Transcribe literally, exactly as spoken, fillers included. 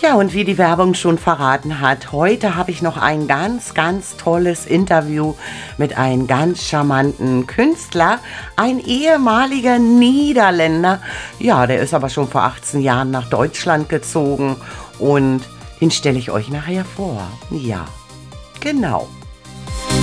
Ja, und wie die Werbung schon verraten hat, heute habe ich noch ein ganz, ganz tolles Interview mit einem ganz charmanten Künstler, ein ehemaliger Niederländer. Ja, der ist aber schon vor achtzehn Jahren nach Deutschland gezogen und den stelle ich euch nachher vor. Ja, genau.